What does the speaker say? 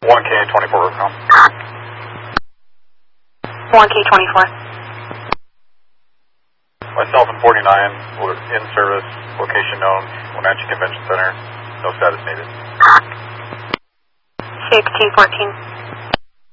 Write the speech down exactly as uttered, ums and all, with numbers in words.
one K twenty-four Overcom. one K twenty-four. Myself and forty-nine, we're in service, location known, Wenatchee Convention Center, no status needed. sixteen fourteen.